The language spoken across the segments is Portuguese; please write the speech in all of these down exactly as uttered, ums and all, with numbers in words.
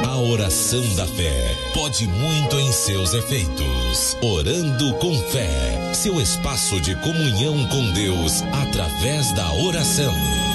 A oração da fé pode muito em seus efeitos. Orando com fé, seu espaço de comunhão com Deus através da oração.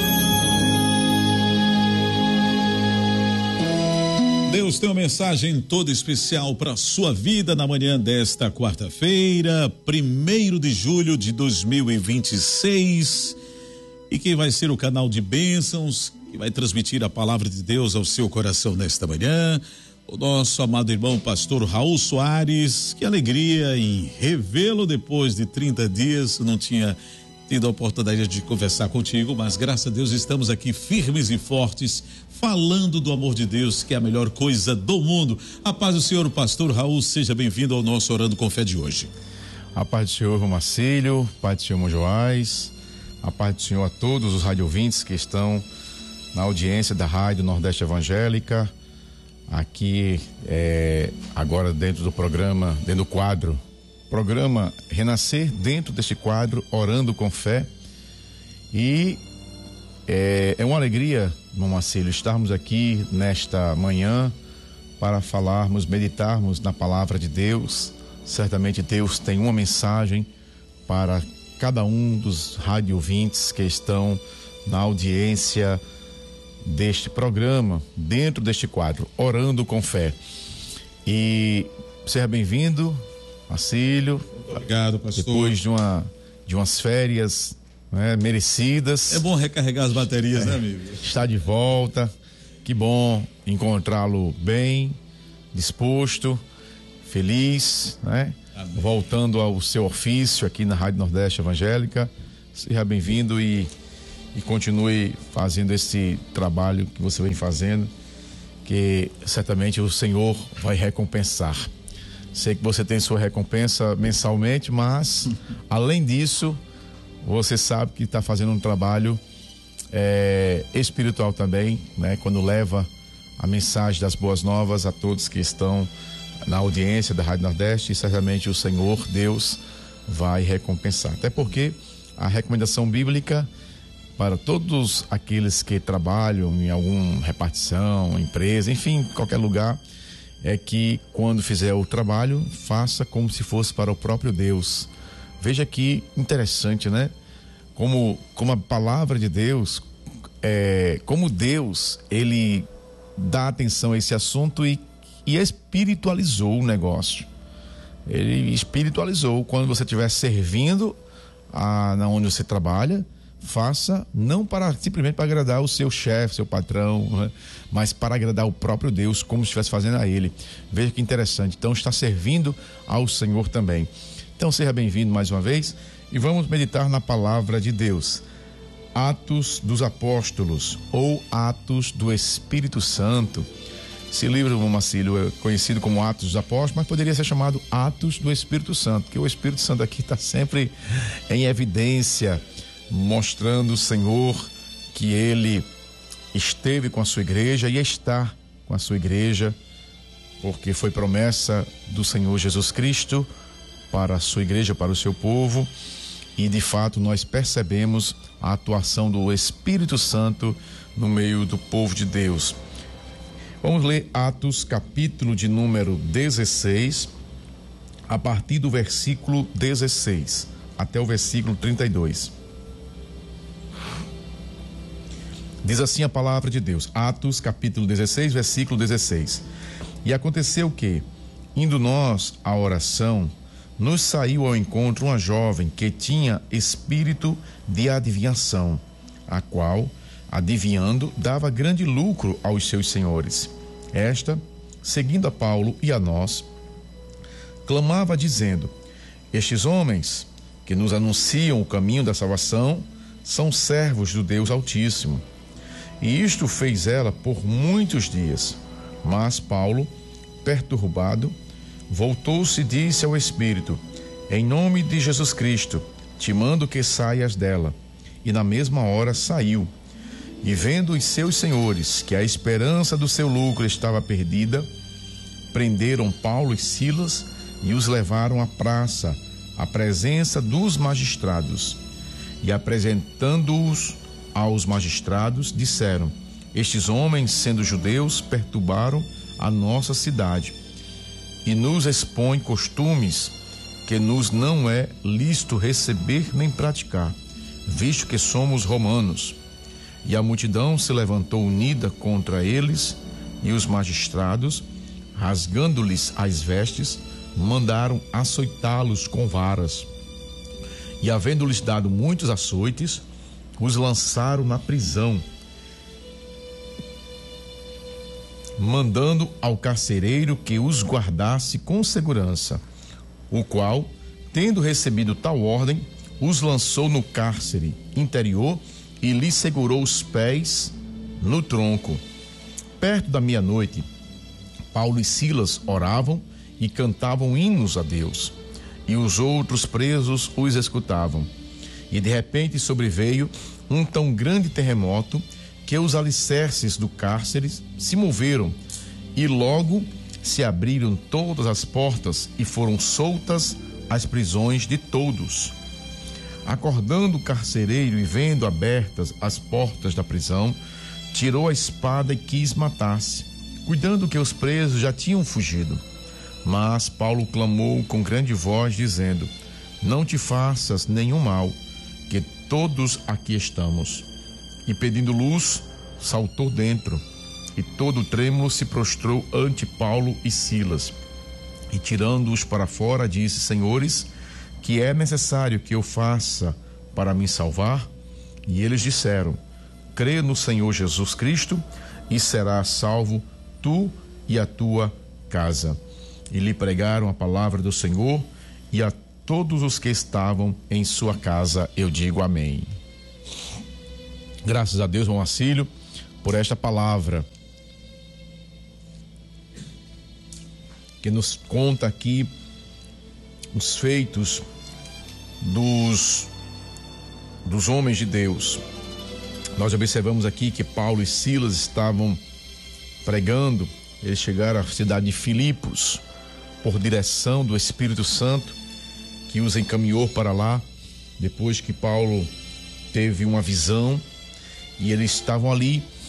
Deus tem uma mensagem toda especial para a sua vida na manhã desta quarta-feira, primeiro de julho de dois mil e vinte e seis. E quem vai ser o canal de bênçãos, que vai transmitir a palavra de Deus ao seu coração nesta manhã, o nosso amado irmão pastor Raul Soares. Que alegria em revê-lo depois de trinta dias. Não tinha tido a oportunidade de conversar contigo, mas graças a Deus estamos aqui firmes e fortes, falando do amor de Deus, que é a melhor coisa do mundo. A paz do Senhor, pastor Raul, seja bem-vindo ao nosso Orando com Fé de hoje. A paz do Senhor, irmão Marcílio, a paz do Senhor, irmão Joás, a paz do Senhor a todos os radiovintes que estão na audiência da Rádio Nordeste Evangélica, aqui é, agora dentro do programa, dentro do quadro, programa Renascer, dentro deste quadro Orando com Fé. E é, é uma alegria, irmão Marcílio, estarmos aqui nesta manhã para falarmos, meditarmos na palavra de Deus. Certamente Deus tem uma mensagem para cada um dos radiovintes que estão na audiência deste programa, dentro deste quadro, Orando com Fé. E seja bem-vindo, Marcílio. Obrigado, pastor. Depois de, uma, de umas férias, né, merecidas. É bom recarregar as baterias, é, né, amigo? Está de volta. Que bom encontrá-lo bem, disposto, feliz, né? Amém. Voltando ao seu ofício aqui na Rádio Nordeste Evangélica. Seja bem-vindo e E continue fazendo esse trabalho que você vem fazendo, que certamente o Senhor vai recompensar. Sei que você tem sua recompensa mensalmente, mas além disso, você sabe que está fazendo um trabalho é, espiritual também, né? Quando leva a mensagem das boas novas a todos que estão na audiência da Rádio Nordeste, e certamente o Senhor, Deus, vai recompensar. Até porque a recomendação bíblica para todos aqueles que trabalham em alguma repartição, empresa, enfim, qualquer lugar, é que quando fizer o trabalho, faça como se fosse para o próprio Deus. Veja que interessante, né? Como, como a palavra de Deus, é, como Deus, ele dá atenção a esse assunto e, e espiritualizou o negócio. Ele espiritualizou. Quando você estiver servindo a, na onde você trabalha, faça não para simplesmente para agradar o seu chefe, seu patrão, né? Mas para agradar o próprio Deus, como se estivesse fazendo a ele. Veja que interessante. Então está servindo ao Senhor também. Então seja bem-vindo mais uma vez e vamos meditar na palavra de Deus. Atos dos Apóstolos ou Atos do Espírito Santo. Esse livro, irmão Marcílio, é conhecido como Atos dos Apóstolos, mas poderia ser chamado Atos do Espírito Santo, porque o Espírito Santo aqui está sempre em evidência, mostrando o Senhor que ele esteve com a sua igreja e está com a sua igreja, porque foi promessa do Senhor Jesus Cristo para a sua igreja, para o seu povo, e de fato nós percebemos a atuação do Espírito Santo no meio do povo de Deus. Vamos ler Atos, capítulo de número dezesseis, a partir do versículo dezesseis até o versículo trinta e dois. Diz assim a palavra de Deus, Atos capítulo dezesseis, versículo dezesseis. E aconteceu que, indo nós à oração, nos saiu ao encontro uma jovem que tinha espírito de adivinhação, a qual, adivinhando, dava grande lucro aos seus senhores. Esta, seguindo a Paulo e a nós, clamava dizendo: estes homens que nos anunciam o caminho da salvação são servos do Deus Altíssimo. E isto fez ela por muitos dias. Mas Paulo, perturbado, voltou-se e disse ao Espírito: em nome de Jesus Cristo, te mando que saias dela. E na mesma hora saiu. E vendo os seus senhores que a esperança do seu lucro estava perdida, prenderam Paulo e Silas e os levaram à praça, à presença dos magistrados. E apresentando-os aos magistrados, disseram: estes homens, sendo judeus, perturbaram a nossa cidade e nos expõe costumes que nos não é lícito receber nem praticar, visto que somos romanos. E a multidão se levantou unida contra eles, e os magistrados, rasgando-lhes as vestes, mandaram açoitá-los com varas. E havendo-lhes dado muitos açoites, os lançaram na prisão, mandando ao carcereiro que os guardasse com segurança, o qual, tendo recebido tal ordem, os lançou no cárcere interior e lhe segurou os pés no tronco. Perto da meia-noite, Paulo e Silas oravam e cantavam hinos a Deus, e os outros presos os escutavam. E de repente sobreveio um tão grande terremoto que os alicerces do cárcere se moveram, e logo se abriram todas as portas e foram soltas as prisões de todos. Acordando o carcereiro e vendo abertas as portas da prisão, tirou a espada e quis matar-se, cuidando que os presos já tinham fugido. Mas Paulo clamou com grande voz, dizendo: não te faças nenhum mal, que todos aqui estamos. E pedindo luz, saltou dentro, e todo trêmulo se prostrou ante Paulo e Silas. E tirando-os para fora, disse: senhores, que é necessário que eu faça para me salvar? E eles disseram: crê no Senhor Jesus Cristo e serás salvo tu e a tua casa. E lhe pregaram a palavra do Senhor, e a todos os que estavam em sua casa eu digo amém. Graças a Deus, irmão Marcílio, por esta palavra que nos conta aqui os feitos dos, dos homens de Deus. Nós observamos aqui que Paulo e Silas estavam pregando. Eles chegaram à cidade de Filipos por direção do Espírito Santo, que os encaminhou para lá, depois que Paulo teve uma visão, e eles estavam ali